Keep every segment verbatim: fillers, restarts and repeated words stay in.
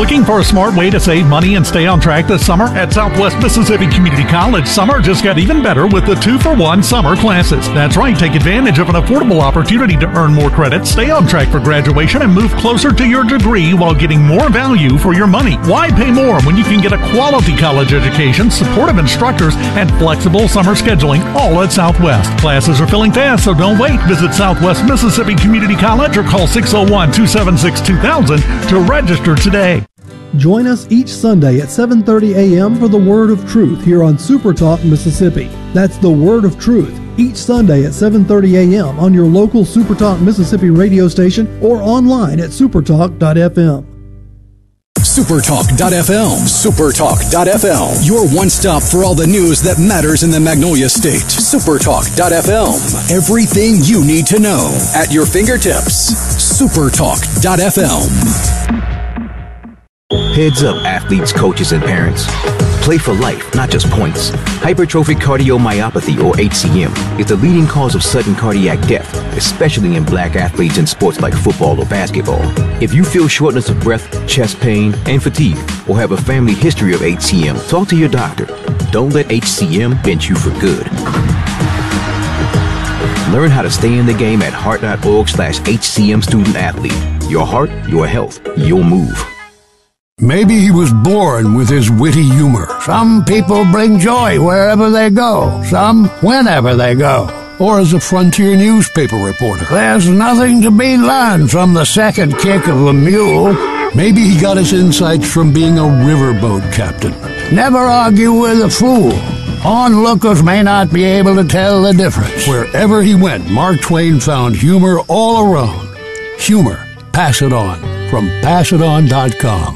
Looking for a smart way to save money and stay on track this summer? At Southwest Mississippi Community College, summer just got even better with the two-for-one summer classes. That's right, take advantage of an affordable opportunity to earn more credits, stay on track for graduation, and move closer to your degree while getting more value for your money. Why pay more when you can get a quality college education, supportive instructors, and flexible summer scheduling all at Southwest? Classes are filling fast, so don't wait. Visit Southwest Mississippi Community College or call six oh one, two seven six, two thousand to register today. Join us each Sunday at seven thirty a.m. for the Word of Truth here on Super Talk Mississippi. That's the Word of Truth, each Sunday at seven thirty a.m. on your local Super Talk Mississippi radio station or online at supertalk dot f m. supertalk dot f m. supertalk dot f m. Your one-stop for all the news that matters in the Magnolia State. supertalk dot f m. Everything you need to know at your fingertips. supertalk dot f m. Heads up, athletes, coaches, and parents. Play for life, not just points. Hypertrophic cardiomyopathy, or H C M, is the leading cause of sudden cardiac death, especially in black athletes in sports like football or basketball. If you feel shortness of breath, chest pain, and fatigue, or have a family history of H C M, talk to your doctor. Don't let H C M bench you for good. Learn how to stay in the game at heart.org slash HCM student athlete. Your heart, your health, your move. Maybe he was born with his witty humor. Some people bring joy wherever they go, some whenever they go. Or as a frontier newspaper reporter. There's nothing to be learned from the second kick of a mule. Maybe he got his insights from being a riverboat captain. Never argue with a fool. Onlookers may not be able to tell the difference. Wherever he went, Mark Twain found humor all around. Humor. Pass it on. From pass it on dot com.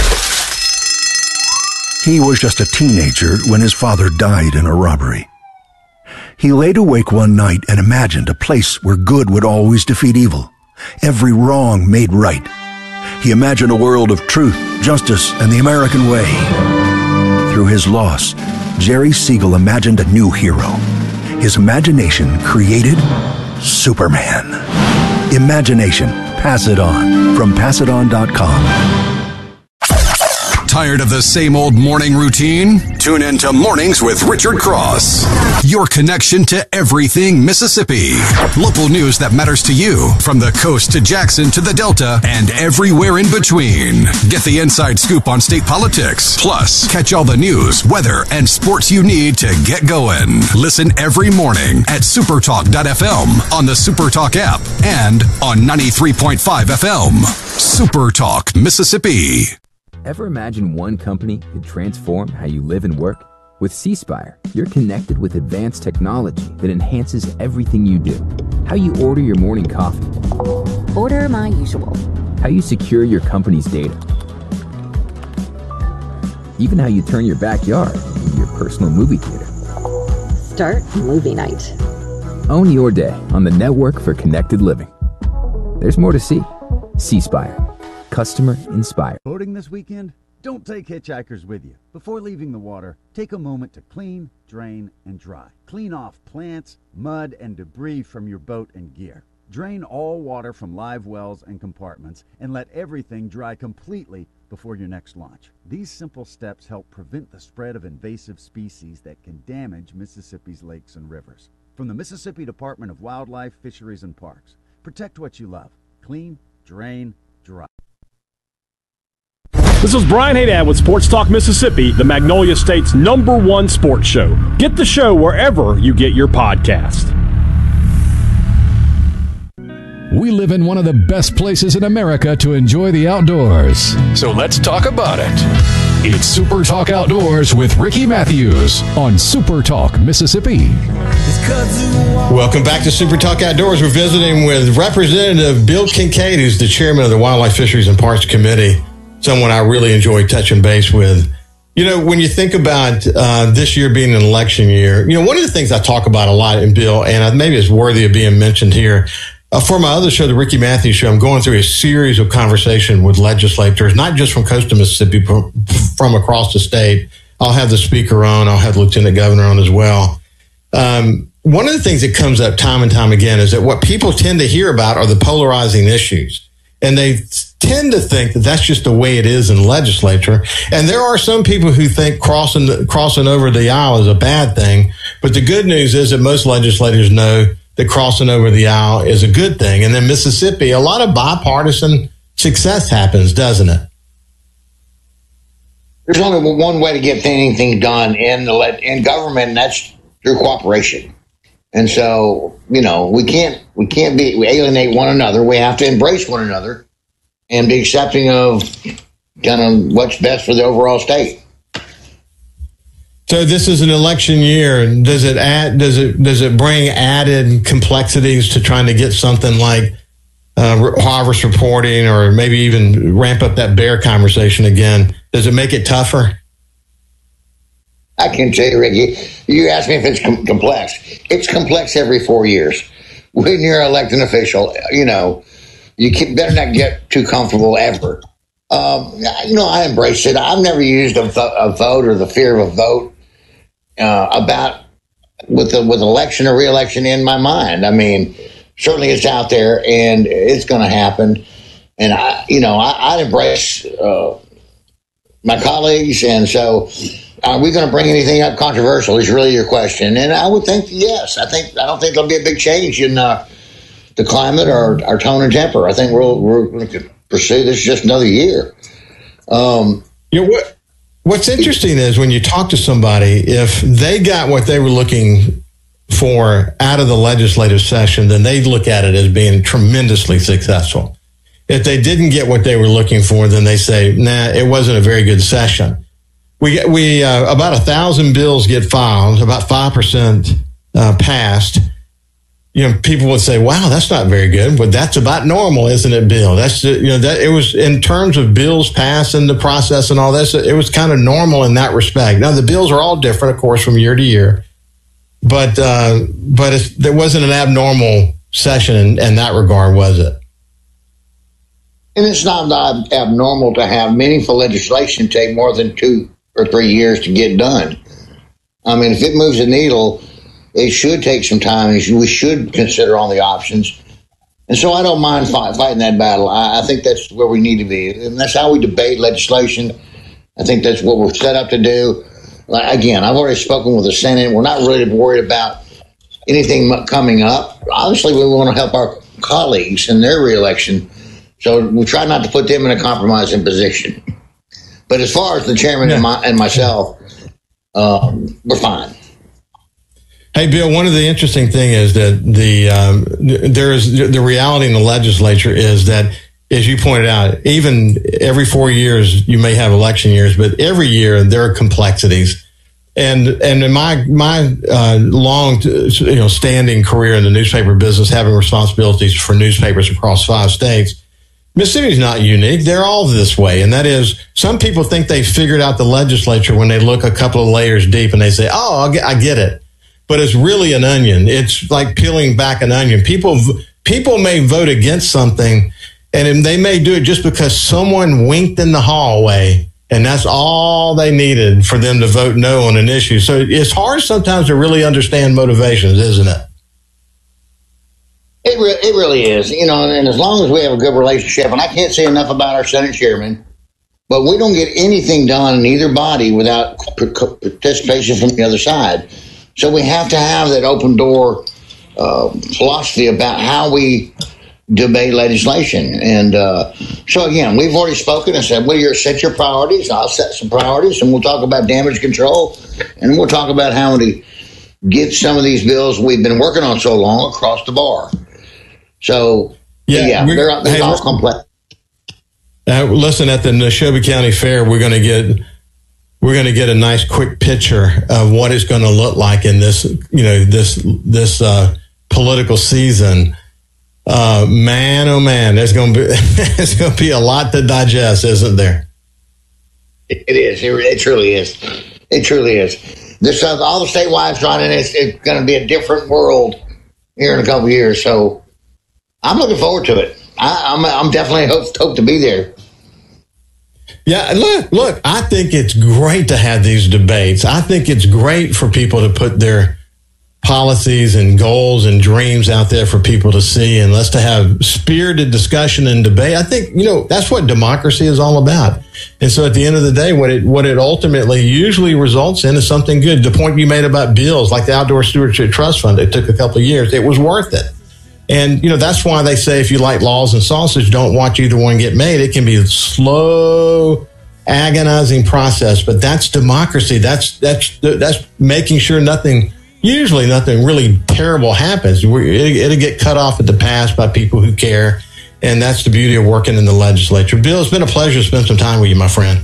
He was just a teenager when his father died in a robbery. He laid awake one night and imagined a place where good would always defeat evil, every wrong made right. He imagined a world of truth, justice, and the American way. Through his loss, Jerry Siegel imagined a new hero. His imagination created Superman. Imagination. Pass it on. From pass it on dot com. Tired of the same old morning routine? Tune in to Mornings with Richard Cross. Your connection to everything Mississippi. Local news that matters to you, from the coast to Jackson to the Delta and everywhere in between. Get the inside scoop on state politics. Plus, catch all the news, weather, and sports you need to get going. Listen every morning at supertalk dot f m, on the Supertalk app, and on ninety-three point five F M. Supertalk, Mississippi. Ever imagine one company could transform how you live and work? With C Spire, you're connected with advanced technology that enhances everything you do. How you order your morning coffee. Order my usual. How you secure your company's data. Even how you turn your backyard into your personal movie theater. Start movie night. Own your day on the network for connected living. There's more to see. C Spire. Customer inspired. Boating this weekend? Don't take hitchhikers with you. Before leaving the water, take a moment to clean, drain, and dry. Clean off plants, mud, and debris from your boat and gear. Drain all water from live wells and compartments and let everything dry completely before your next launch. These simple steps help prevent the spread of invasive species that can damage Mississippi's lakes and rivers. From the Mississippi Department of Wildlife, Fisheries, and Parks, protect what you love. Clean, drain, dry. This is Brian Haydad with Sports Talk Mississippi, the Magnolia State's number one sports show. Get the show wherever you get your podcast. We live in one of the best places in America to enjoy the outdoors. So let's talk about it. It's Super Talk Outdoors with Ricky Matthews on Super Talk Mississippi. Welcome back to Super Talk Outdoors. We're visiting with Representative Bill Kincaid, who's the chairman of the Wildlife, Fisheries, and Parks Committee. Someone I really enjoy touching base with. You know, when you think about uh, this year being an election year, you know, one of the things I talk about a lot in Bill, and maybe it's worthy of being mentioned here, uh, for my other show, The Ricky Matthews Show, I'm going through a series of conversations with legislators, not just from coastal Mississippi, but from across the state. I'll have the speaker on. I'll have the lieutenant governor on as well. Um, one of the things that comes up time and time again is that what people tend to hear about are the polarizing issues. And they tend to think that that's just the way it is in the legislature. And there are some people who think crossing the, crossing over the aisle is a bad thing. But the good news is that most legislators know that crossing over the aisle is a good thing. And in Mississippi, a lot of bipartisan success happens, doesn't it? There's only one way to get anything done in the in government, and that's through cooperation. And so, you know, we can't we can't be we alienate one another. We have to embrace one another and be accepting of kind of what's best for the overall state. So this is an election year. Does it add? Does it does it bring added complexities to trying to get something like uh, harvest reporting, or maybe even ramp up that bear conversation again? Does it make it tougher? I can tell you, Ricky, you asked me if it's com- complex. It's complex every four years. When you're an elected official, you know, you can, better not get too comfortable ever. Um, you know, I embrace it. I've never used a, vo- a vote or the fear of a vote uh, about with the with election or re-election in my mind. I mean, certainly it's out there and it's going to happen. And I, you know, I, I'd embrace uh, my colleagues, and so. Are we going to bring anything up controversial is really your question. And I would think, yes. I think I don't think there'll be a big change in uh, the climate or our tone and temper. I think we'll, we're going to pursue this just another year. Um, you know, what, what's interesting is when you talk to somebody, if they got what they were looking for out of the legislative session, then they look at it as being tremendously successful. If they didn't get what they were looking for, then they say, nah, it wasn't a very good session. We we uh, about a thousand bills get filed, about five percent uh, passed. You know, people would say, "Wow, that's not very good," but that's about normal, isn't it, Bill? That's you know that it was in terms of bills passed and the process and all this. It was kind of normal in that respect. Now the bills are all different, of course, from year to year, but uh, but it's, there wasn't an abnormal session in, in that regard, was it? And it's not abnormal to have meaningful legislation take more than two or three years to get done. I mean, if it moves the needle, it should take some time, and we should consider all the options. And so I don't mind fight, fighting that battle. I, I think that's where we need to be. And that's how we debate legislation. I think that's what we're set up to do. Again, I've already spoken with the Senate. We're not really worried about anything coming up. Obviously, we want to help our colleagues in their reelection. So we try not to put them in a compromising position. But as far as the chairman yeah. and, my, and myself, um, we're fine. Hey, Bill, one of the interesting thing is that the um, there is the reality in the legislature is that, as you pointed out, even every four years you may have election years, but every year there are complexities. And and in my my uh, long you know standing career in the newspaper business, having responsibilities for newspapers across five states. Mississippi's not unique. They're all this way. And that is, some people think they figured out the legislature when they look a couple of layers deep and they say, oh, I get it. But it's really an onion. It's like peeling back an onion. People, people may vote against something, and they may do it just because someone winked in the hallway, and that's all they needed for them to vote no on an issue. So it's hard sometimes to really understand motivations, isn't it? It, re- it really is, you know, and as long as we have a good relationship, and I can't say enough about our Senate chairman, but we don't get anything done in either body without participation from the other side. So we have to have that open door uh, philosophy about how we debate legislation. And uh, so, again, we've already spoken and said, well, you set your priorities. I'll set some priorities, and we'll talk about damage control, and we'll talk about how to get some of these bills we've been working on so long across the bar. So, yeah, yeah they're, they're hey, all complex. Uh, listen, at the Neshoba County Fair, we're going to get we're going to get a nice, quick picture of what it's going to look like in this, you know, this this uh, political season. Uh, man, oh man, there's going to be there's going to be a lot to digest, isn't there? It is. It, it truly is. It truly is. This uh, all the statewide running. It's, it's going to be a different world here in a couple of years. So. I'm looking forward to it. I, I'm, I'm definitely hope, hope to be there. Yeah, look, look. I think it's great to have these debates. I think it's great for people to put their policies and goals and dreams out there for people to see, and let's to have spirited discussion and debate. I think, you know, that's what democracy is all about. And so at the end of the day, what it what it ultimately usually results in is something good. The point you made about bills like the Outdoor Stewardship Trust Fund, it took a couple of years. It was worth it. And, you know, that's why they say if you like laws and sausage, don't watch either one get made. It can be a slow, agonizing process, but that's democracy. That's that's that's making sure nothing Usually nothing really terrible happens. It'll get cut off at the pass by people who care. And that's the beauty of working in the legislature. Bill, it's been a pleasure to spend some time with you, my friend.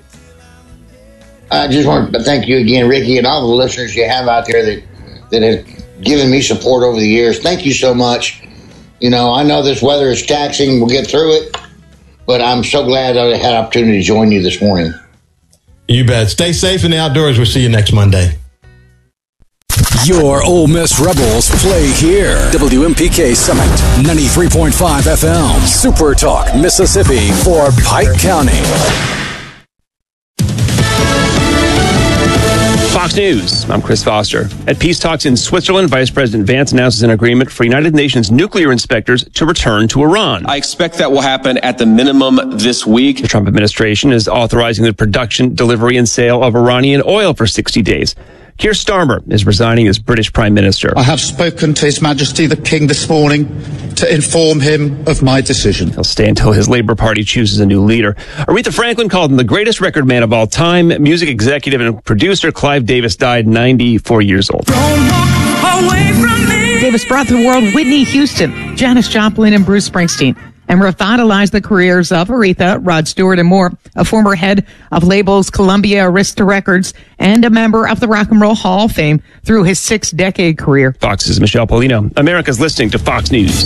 I just want to thank you again, Ricky, and all the listeners you have out there that, that have given me support over the years. Thank you so much. You know, I know this weather is taxing. We'll get through it. But I'm so glad I had an opportunity to join you this morning. You bet. Stay safe in the outdoors. We'll see you next Monday. Your Ole Miss Rebels play here. W M P K Summit, ninety-three point five F M. Super Talk, Mississippi for Pike County. Fox News, I'm Chris Foster. At peace talks in Switzerland, Vice President Vance announces an agreement for United Nations nuclear inspectors to return to Iran. I expect that will happen at the minimum this week. The Trump administration is authorizing the production, delivery, and sale of Iranian oil for sixty days. Keir Starmer is resigning as British Prime Minister. I have spoken to His Majesty the King this morning to inform him of my decision. He'll stay until his Labour Party chooses a new leader. Aretha Franklin called him the greatest record man of all time. Music executive and producer Clive Davis died ninety-four years old. Don't walk away from me. Davis brought to the world Whitney Houston, Janis Joplin, and Bruce Springsteen, and revitalized the careers of Aretha, Rod Stewart, and more. A former head of labels Columbia Arista Records and a member of the Rock and Roll Hall of Fame through his six-decade career. Fox's Michelle Polino. America's listening to Fox News.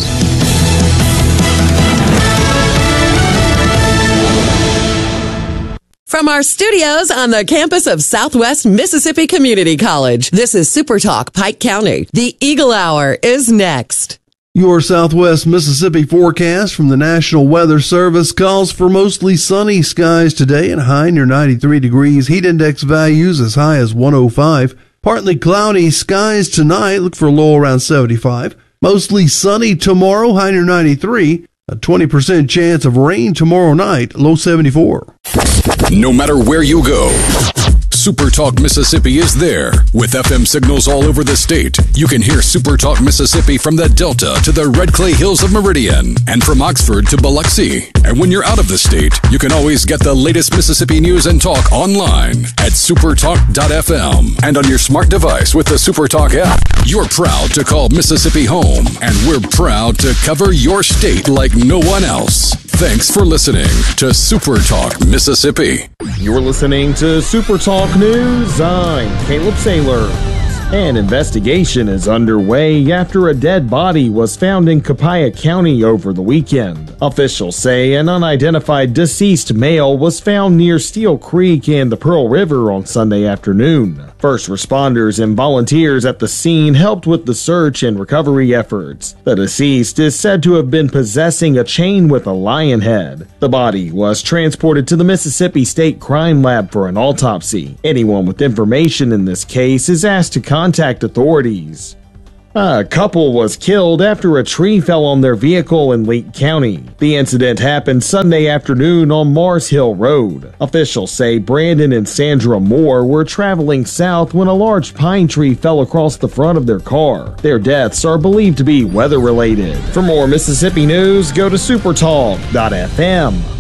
From our studios on the campus of Southwest Mississippi Community College, this is Super Talk Pike County. The Eagle Hour is next. Your Southwest Mississippi forecast from the National Weather Service calls for mostly sunny skies today and a high near ninety-three degrees. Heat index values as high as one oh five. Partly cloudy skies tonight. Look for a low around seventy-five. Mostly sunny tomorrow, high near ninety-three. A twenty percent chance of rain tomorrow night, low seventy-four. No matter where you go, Super Talk Mississippi is there. With F M signals all over the state, you can hear Super Talk Mississippi from the Delta to the Red Clay Hills of Meridian and from Oxford to Biloxi. And when you're out of the state, you can always get the latest Mississippi news and talk online at supertalk dot f m and on your smart device with the Super Talk app. You're proud to call Mississippi home, and we're proud to cover your state like no one else. Thanks for listening to Super Talk Mississippi. You're listening to Super Talk News. I'm Caleb Saylor. An investigation is underway after a dead body was found in Copiah County over the weekend. Officials say an unidentified deceased male was found near Steel Creek and the Pearl River on Sunday afternoon. First responders and volunteers at the scene helped with the search and recovery efforts. The deceased is said to have been possessing a chain with a lion head. The body was transported to the Mississippi State Crime Lab for an autopsy. Anyone with information in this case is asked to contact authorities. A couple was killed after a tree fell on their vehicle in Lake County. The incident happened Sunday afternoon on Mars Hill Road. Officials say Brandon and Sandra Moore were traveling south when a large pine tree fell across the front of their car. Their deaths are believed to be weather-related. For more Mississippi news, go to supertalk dot f m.